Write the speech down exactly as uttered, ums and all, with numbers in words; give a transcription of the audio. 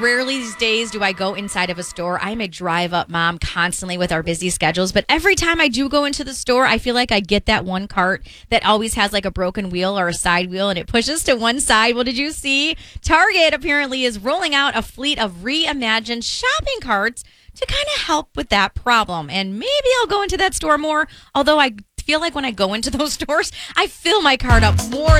rarely these days do I go inside of a store. I'm a drive-up mom constantly with our busy schedules, but every time I do go into the store, I feel like I get that one cart that always has like a broken wheel or a side wheel, and it pushes to one side. Well, did you see? Target apparently is rolling out a fleet of reimagined shopping carts to kind of help with that problem. And maybe I'll go into that store more, although I feel like when I go into those stores, I fill my cart up more